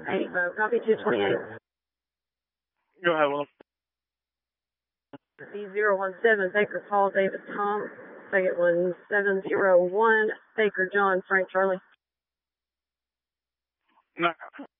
85, copy 228. Go ahead, Will. C017, Baker Paul, David Tom. Second one, 701, Baker John, Frank Charlie. No.